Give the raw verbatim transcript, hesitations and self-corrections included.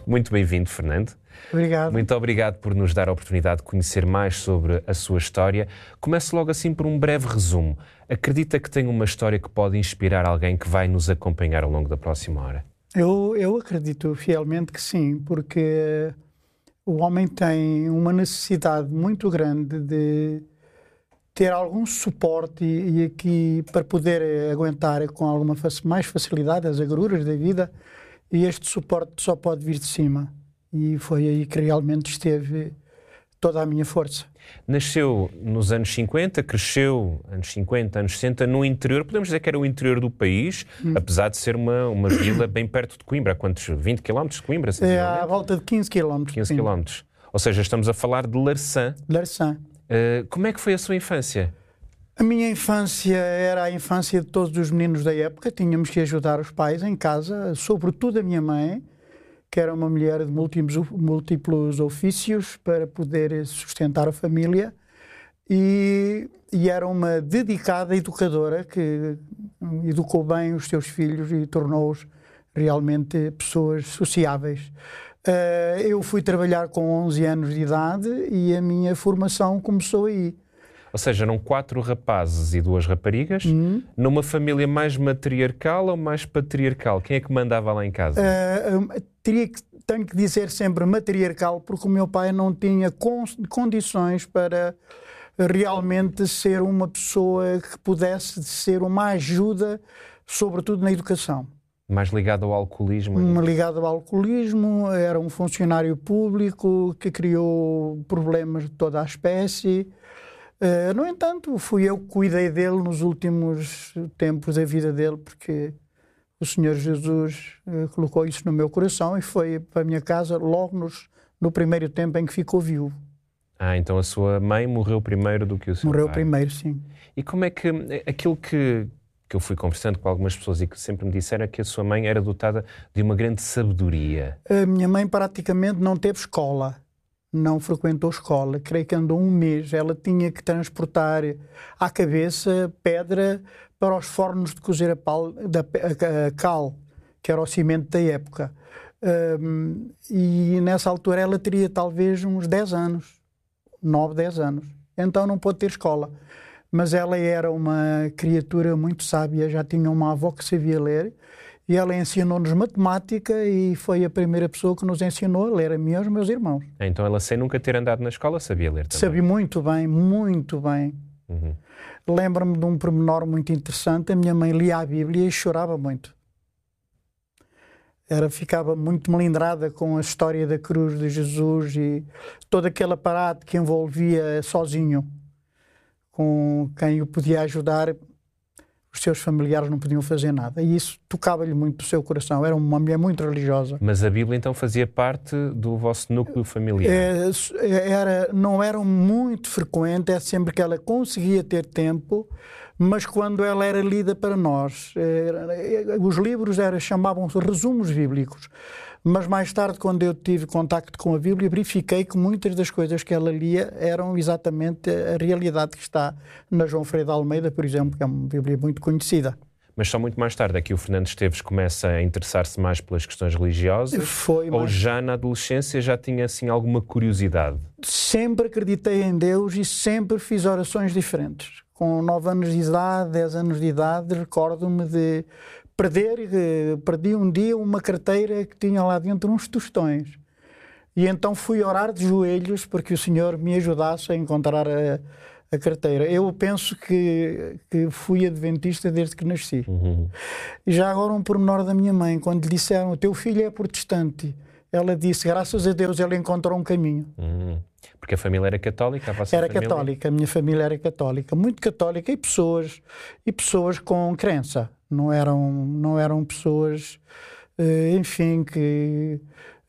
Muito bem-vindo, Fernando. Obrigado. Muito obrigado por nos dar a oportunidade de conhecer mais sobre a sua história. Começo logo assim por um breve resumo. Acredita que tem uma história que pode inspirar alguém que vai nos acompanhar ao longo da próxima hora? Eu, eu acredito fielmente que sim, porque o homem tem uma necessidade muito grande de ter algum suporte e, e aqui para poder aguentar com alguma mais facilidade as agruras da vida, e este suporte só pode vir de cima. E foi aí que realmente esteve toda a minha força. Nasceu nos anos cinquenta, cresceu anos cinquenta, anos sessenta, no interior, podemos dizer que era o interior do país, hum. apesar de ser uma, uma vila bem perto de Coimbra. Há quantos? vinte quilómetros de Coimbra? É, à volta de quinze quilómetros. quinze quilómetros. Ou seja, estamos a falar de Larçã. Larçã. Uh, como é que foi a sua infância? A minha infância era a infância de todos os meninos da época. Tínhamos que ajudar os pais em casa, sobretudo a minha mãe, que era uma mulher de múltiplos, múltiplos ofícios para poder sustentar a família, e, e era uma dedicada educadora que educou bem os seus filhos e tornou-os realmente pessoas sociáveis. Uh, eu fui trabalhar com onze anos de idade e a minha formação começou aí. Ou seja, eram quatro rapazes e duas raparigas, uhum. numa família mais matriarcal ou mais patriarcal? Quem é que mandava lá em casa? Uh, uh, teria que, tenho que dizer sempre matriarcal, porque o meu pai não tinha con condições para realmente ser uma pessoa que pudesse ser uma ajuda, sobretudo na educação. Mais ligado ao alcoolismo? Uma ligado ao alcoolismo, era um funcionário público que criou problemas de toda a espécie. Uh, no entanto, fui eu que cuidei dele nos últimos tempos da vida dele, porque o Senhor Jesus uh, colocou isso no meu coração e foi para a minha casa logo nos, no primeiro tempo em que ficou viúvo. Ah, então a sua mãe morreu primeiro do que o seu morreu pai? Morreu primeiro, sim. E como é que, aquilo que, que eu fui conversando com algumas pessoas e que sempre me disseram, é que a sua mãe era dotada de uma grande sabedoria? A minha mãe praticamente não teve escola. Não frequentou escola, creio que andou um mês. Ela tinha que transportar à cabeça pedra para os fornos de cozer a, pal, da, a, a cal, que era o cimento da época. Um, e nessa altura ela teria talvez uns dez anos, nove, dez anos. Então não pôde ter escola. Mas ela era uma criatura muito sábia, já tinha uma avó que sabia ler, e ela ensinou-nos matemática e foi a primeira pessoa que nos ensinou a ler, a mim e aos meus irmãos. Então ela, sem nunca ter andado na escola, sabia ler também? Sabia muito bem, muito bem. Uhum. Lembro-me de um pormenor muito interessante. A minha mãe lia a Bíblia e chorava muito. Ela ficava muito melindrada com a história da cruz de Jesus e todo aquele aparato que envolvia sozinho, com quem o podia ajudar. Os seus familiares não podiam fazer nada. E isso tocava-lhe muito do seu coração. Era uma mulher muito religiosa. Mas a Bíblia então fazia parte do vosso núcleo familiar? É, era, não era muito frequente, é sempre que ela conseguia ter tempo, mas quando ela era lida para nós. Era, os livros era, chamavam-se resumos bíblicos. Mas mais tarde, quando eu tive contacto com a Bíblia, verifiquei que muitas das coisas que ela lia eram exatamente a realidade que está na João Freire de Almeida, por exemplo, que é uma Bíblia muito conhecida. Mas só muito mais tarde é que o Fernando Esteves começa a interessar-se mais pelas questões religiosas? Foi, ou mas... já na adolescência já tinha assim alguma curiosidade? Sempre acreditei em Deus e sempre fiz orações diferentes. Com nove anos de idade, dez anos de idade, recordo-me de perder, perdi um dia uma carteira que tinha lá dentro uns tostões. E então fui orar de joelhos para que o Senhor me ajudasse a encontrar a, a carteira. Eu penso que, que fui adventista desde que nasci. Uhum. E já agora um pormenor da minha mãe, quando lhe disseram, o teu filho é protestante, ela disse, graças a Deus ele encontrou um caminho. Uhum. Porque a família era católica? A vossa era família? católica, a minha família era católica, muito católica, e pessoas, e pessoas com crença. Não eram, não eram pessoas, enfim, que